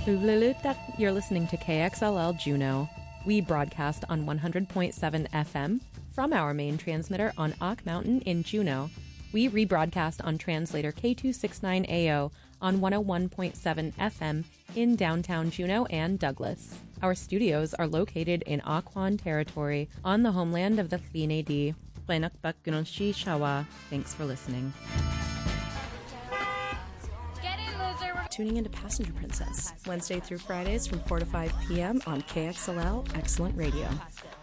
You're listening to KXLL Juneau. We broadcast on 100.7 FM from our main transmitter on Ock Mountain in Juneau. We rebroadcast on translator K269AO on 101.7 FM in downtown Juneau and Douglas. Our studios are located in Occoquan territory on the homeland of the Tleenay-Dee. Thanks for listening. Tuning into Passenger Princess, Wednesday through Fridays from 4 to 5 p.m. on KXLL Excellent Radio.